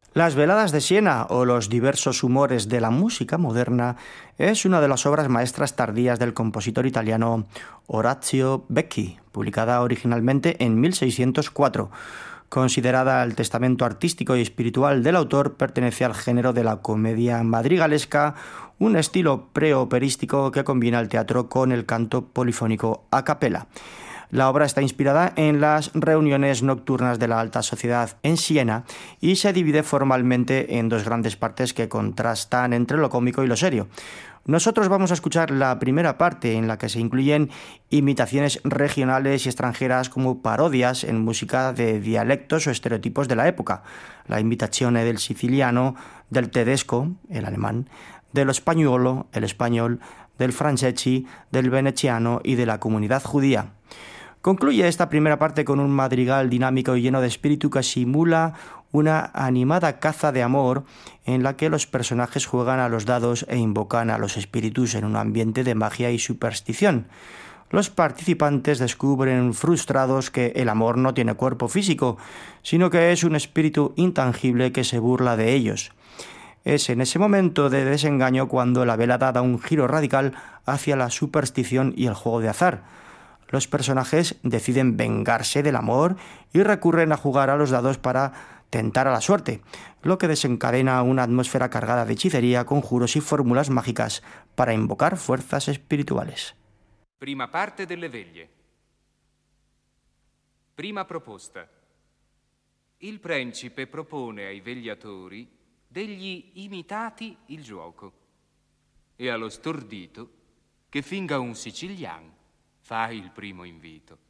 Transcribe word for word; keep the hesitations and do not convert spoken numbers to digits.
Las veladas de Siena o los diversos humores de la música moderna es una de las obras maestras tardías del compositor italiano Orazio Becchi, publicada originalmente en mil seiscientos cuatro. Considerada el testamento artístico y espiritual del autor, pertenece al género de la comedia madrigalesca, un estilo preoperístico que combina el teatro con el canto polifónico a capela. La obra está inspirada en las reuniones nocturnas de la alta sociedad en Siena y se divide formalmente en dos grandes partes que contrastan entre lo cómico y lo serio. Nosotros vamos a escuchar la primera parte, en la que se incluyen imitaciones regionales y extranjeras como parodias en música de dialectos o estereotipos de la época. La imitazione del siciliano, del tedesco, el alemán, del spagnolo, el español, del franceschi, del veneciano y de la comunidad judía. Concluye esta primera parte con un madrigal dinámico y lleno de espíritu que simula una animada caza de amor en la que los personajes juegan a los dados e invocan a los espíritus en un ambiente de magia y superstición. Los participantes descubren frustrados que el amor no tiene cuerpo físico, sino que es un espíritu intangible que se burla de ellos. Es en ese momento de desengaño cuando la velada da un giro radical hacia la superstición y el juego de azar. Los personajes deciden vengarse del amor y recurren a jugar a los dados para tentar a la suerte, lo que desencadena una atmósfera cargada de hechicería, conjuros y fórmulas mágicas para invocar fuerzas espirituales. Prima parte delle veglie. Prima proposta. Il principe propone ai vegliatori degli imitati il gioco e allo stordito che finga un siciliano fa il primo invito.